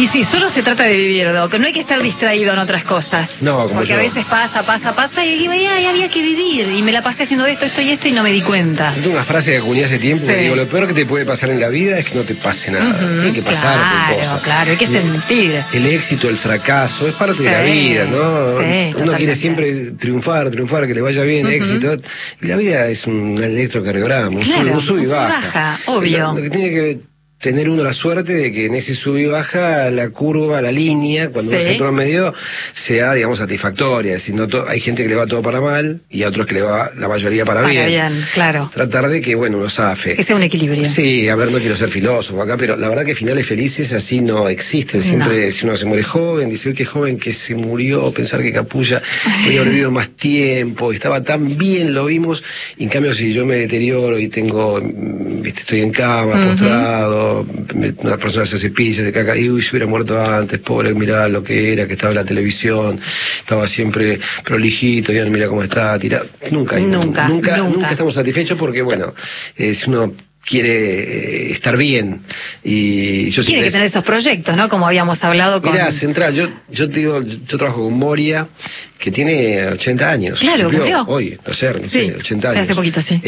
Y sí, solo se trata de vivir, Doc. No hay que estar distraído en otras cosas. No, como porque yo. a veces pasa y había que vivir. Y me la pasé haciendo esto y no me di cuenta. Yo tengo una frase que acuñé hace tiempo Sí. que digo, lo peor que te puede pasar en la vida es que no te pase nada. Tiene que pasar cosas. Claro, hay que sentir. El éxito, el fracaso, es parte Sí, de la vida, ¿no? sí, Uno quiere totalmente. siempre triunfar, que le vaya bien, éxito. Y la vida es un electrocardiograma, Claro, un sub y baja. obvio. Lo que tiene que tener uno la suerte de que en ese sub y baja la curva, la línea, cuando uno se promedio, sea, digamos, satisfactoria. Es decir, hay gente que le va todo para mal y a otros que le va la mayoría para bien. Claro. Tratar de que, bueno, uno zafe. Que sea un equilibrio. Sí, a ver, no quiero ser filósofo acá, pero la verdad que finales felices así no existen. Siempre, si uno se muere joven, dice, uy, qué joven que se murió, pensar que Capulla podía haber vivido más tiempo, estaba tan bien, lo vimos. Y en cambio, si yo me deterioro y tengo, estoy en cama, postrado, una persona se cepilla, se caca, y uy, se hubiera muerto antes, pobre, mirá lo que era, que estaba en la televisión, estaba siempre prolijito, ya mira cómo está, tirado. Nunca estamos satisfechos porque, bueno, si uno quiere estar bien y yo tiene que tener esos proyectos, ¿no? Como habíamos hablado con... Mirá, Central, yo te digo, yo trabajo con Moria, que tiene 80 años. Claro, cumplió. Hoy, no sé, 80 años. Hace poquito, sí.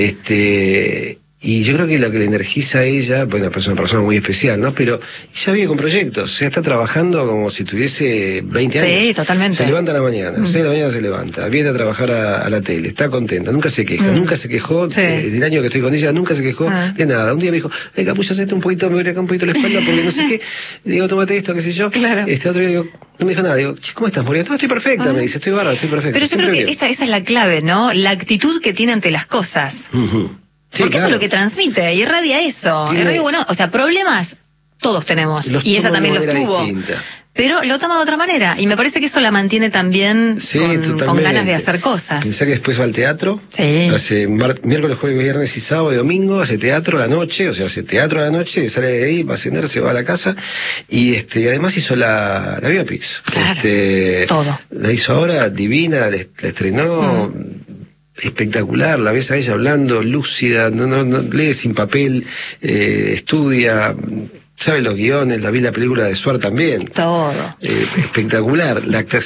Y yo creo que lo que le energiza a ella, bueno, es una persona muy especial, ¿no? Pero ella vive con proyectos, o sea, está trabajando como si tuviese 20 años. Sí, totalmente. Se levanta a la mañana, 6 de la mañana se levanta, viene a trabajar a la tele, está contenta, nunca se queja, nunca se quejó, del año que estoy con ella, nunca se quejó de nada. Un día me dijo, Capulla, hacete un poquito, me duele acá un poquito la espalda porque no sé qué. Y digo, tómate esto, qué sé yo. Claro. Otro día digo, no me dijo nada, digo, ¿cómo estás, Moria? No, estoy perfecta, me dice, estoy bárbaro, estoy perfecta. Pero yo creo que esa es la clave, ¿no? La actitud que tiene ante las cosas. Sí, porque eso es lo que transmite, irradia eso. Bueno, o sea, problemas todos tenemos. Y ella también los tuvo. Distinta. Pero lo toma de otra manera. Y me parece que eso la mantiene también con ganas de hacer cosas. Pensé que después va al teatro. Sí. Hace miércoles, jueves, viernes y sábado y domingo. Hace teatro a la noche. O sea, hace teatro a la noche. Sale de ahí, va a cenar, se va a la casa. Y además hizo la biopics. Claro, todo. La hizo ahora, divina, la estrenó. Espectacular, la ves a ella hablando, lúcida, no lee sin papel, estudia, sabe los guiones, la vi la película de Suar también. Todo. Espectacular. La